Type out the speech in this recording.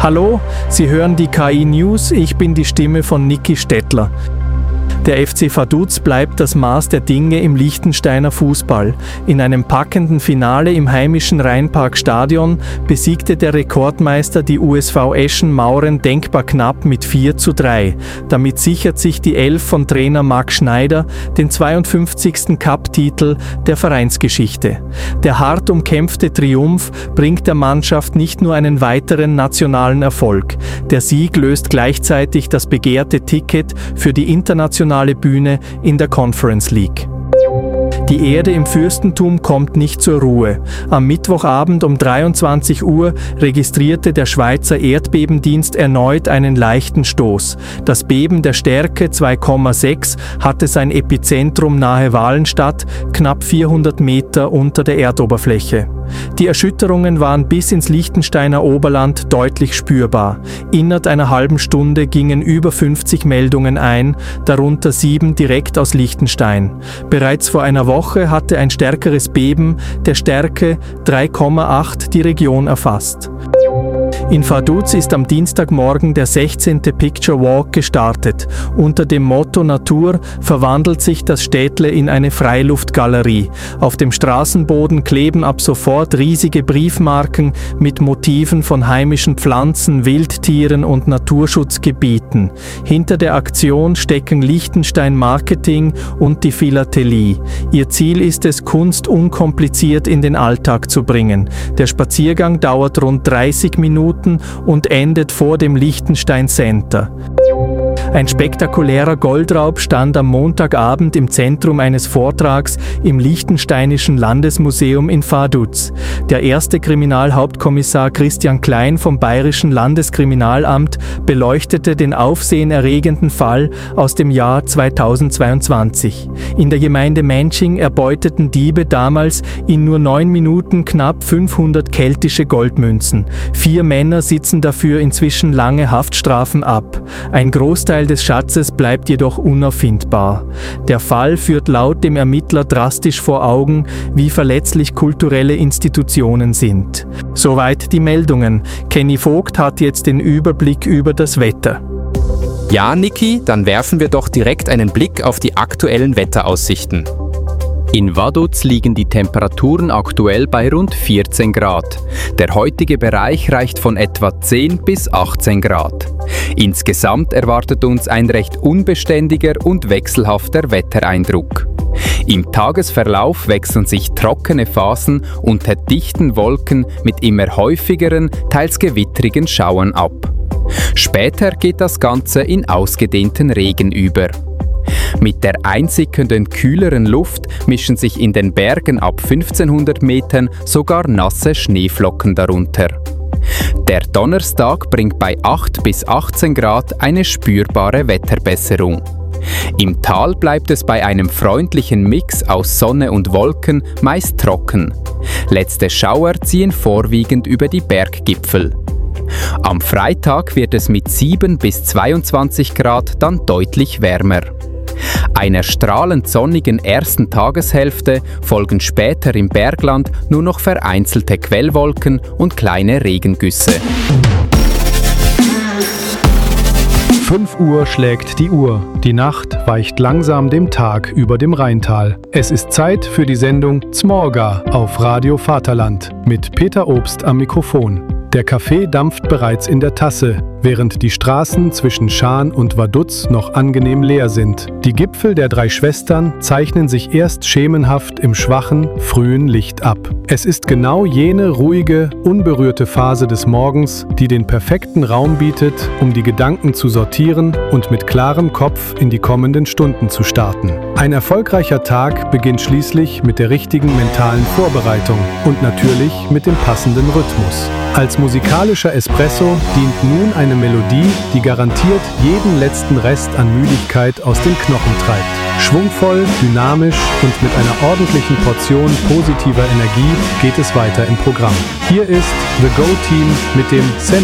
Hallo, Sie hören die KI News, ich bin die Stimme von Niki Stettler. Der FC Vaduz bleibt das Maß der Dinge im Liechtensteiner Fußball. In einem packenden Finale im heimischen Rheinparkstadion besiegte der Rekordmeister die USV Eschen Mauren denkbar knapp mit 4:3. Damit sichert sich die Elf von Trainer Marc Schneider den 52. Cup-Titel der Vereinsgeschichte. Der hart umkämpfte Triumph bringt der Mannschaft nicht nur einen weiteren nationalen Erfolg. Der Sieg löst gleichzeitig das begehrte Ticket für die internationale Bühne in der Conference League. Die Erde im Fürstentum kommt nicht zur Ruhe. Am Mittwochabend um 23 Uhr registrierte der Schweizer Erdbebendienst erneut einen leichten Stoß. Das Beben der Stärke 2,6 hatte sein Epizentrum nahe Walenstadt, knapp 400 Meter unter der Erdoberfläche. Die Erschütterungen waren bis ins Liechtensteiner Oberland deutlich spürbar. Innerhalb einer halben Stunde gingen über 50 Meldungen ein, darunter 7 direkt aus Liechtenstein. Bereits vor einer Woche hatte ein stärkeres Beben der Stärke 3,8 die Region erfasst. In Vaduz ist am Dienstagmorgen der 16. Picture Walk gestartet. Unter dem Motto Natur verwandelt sich das Städtle in eine Freiluftgalerie. Auf dem Straßenboden kleben ab sofort riesige Briefmarken mit Motiven von heimischen Pflanzen, Wildtieren und Naturschutzgebieten. Hinter der Aktion stecken Liechtenstein Marketing und die Philatelie. Ihr Ziel ist es, Kunst unkompliziert in den Alltag zu bringen. Der Spaziergang dauert rund 30 Minuten und endet vor dem Liechtenstein Center. Ein spektakulärer Goldraub stand am Montagabend im Zentrum eines Vortrags im Liechtensteinischen Landesmuseum in Vaduz. Der erste Kriminalhauptkommissar Christian Klein vom Bayerischen Landeskriminalamt beleuchtete den aufsehenerregenden Fall aus dem Jahr 2022. In der Gemeinde Menching erbeuteten Diebe damals in nur 9 Minuten knapp 500 keltische Goldmünzen. 4 Männer sitzen dafür inzwischen lange Haftstrafen ab. Ein Großteil des Schatzes bleibt jedoch unauffindbar. Der Fall führt laut dem Ermittler drastisch vor Augen, wie verletzlich kulturelle Institutionen sind. Soweit die Meldungen. Kenny Vogt hat jetzt den Überblick über das Wetter. Ja, Niki, dann werfen wir doch direkt einen Blick auf die aktuellen Wetteraussichten. In Vaduz liegen die Temperaturen aktuell bei rund 14 Grad. Der heutige Bereich reicht von etwa 10 bis 18 Grad. Insgesamt erwartet uns ein recht unbeständiger und wechselhafter Wettereindruck. Im Tagesverlauf wechseln sich trockene Phasen unter dichten Wolken mit immer häufigeren, teils gewittrigen Schauern ab. Später geht das Ganze in ausgedehnten Regen über. Mit der einsickernden, kühleren Luft mischen sich in den Bergen ab 1500 Metern sogar nasse Schneeflocken darunter. Der Donnerstag bringt bei 8 bis 18 Grad eine spürbare Wetterbesserung. Im Tal bleibt es bei einem freundlichen Mix aus Sonne und Wolken meist trocken. Letzte Schauer ziehen vorwiegend über die Berggipfel. Am Freitag wird es mit 7 bis 22 Grad dann deutlich wärmer. Einer strahlend sonnigen ersten Tageshälfte folgen später im Bergland nur noch vereinzelte Quellwolken und kleine Regengüsse. 5 Uhr schlägt die Uhr. Die Nacht weicht langsam dem Tag über dem Rheintal. Es ist Zeit für die Sendung Zmorga auf Radio Vaterland mit Peter Obst am Mikrofon. Der Kaffee dampft bereits in der Tasse, während die Straßen zwischen Schaan und Vaduz noch angenehm leer sind. Die Gipfel der 3 Schwestern zeichnen sich erst schemenhaft im schwachen, frühen Licht ab. Es ist genau jene ruhige, unberührte Phase des Morgens, die den perfekten Raum bietet, um die Gedanken zu sortieren und mit klarem Kopf in die kommenden Stunden zu starten. Ein erfolgreicher Tag beginnt schließlich mit der richtigen mentalen Vorbereitung und natürlich mit dem passenden Rhythmus. Als musikalischer Espresso dient nun eine Melodie, die garantiert jeden letzten Rest an Müdigkeit aus den Knochen treibt. Schwungvoll, dynamisch und mit einer ordentlichen Portion positiver Energie geht es weiter im Programm. Hier ist The Go Team mit dem Semi